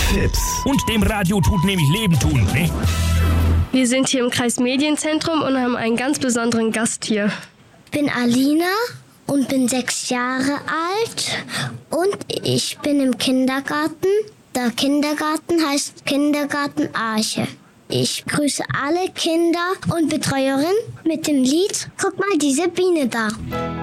Fips. Und dem Radio tut nämlich Leben tun, ne? Wir sind hier im Kreis Medienzentrum und haben einen ganz besonderen Gast hier. Ich bin Alina und bin 6 Jahre alt und ich bin im Kindergarten. Der Kindergarten heißt Kindergarten Arche. Ich grüße alle Kinder und Betreuerin mit dem Lied "Guck mal, diese Biene da".